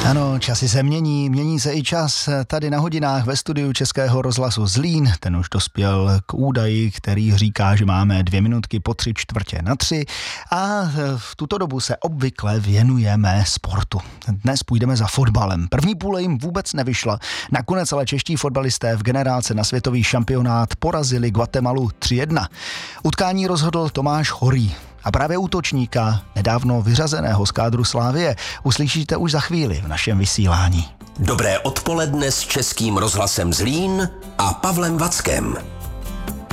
Ano, časy se mění se i čas tady na hodinách ve studiu Českého rozhlasu Zlín. Ten už dospěl k údaji, který říká, že máme 2 minutky po 3/4 a v tuto dobu se obvykle věnujeme sportu. Dnes půjdeme za fotbalem. První půle jim vůbec nevyšla. Nakonec ale čeští fotbalisté v generálce na světový šampionát porazili Guatemalu 3-1. Utkání rozhodl Tomáš Horý. A právě útočníka, nedávno vyřazeného z kádru Slavie, uslyšíte už za chvíli v našem vysílání. Dobré odpoledne s Českým rozhlasem Zlín a Pavlem Vackem.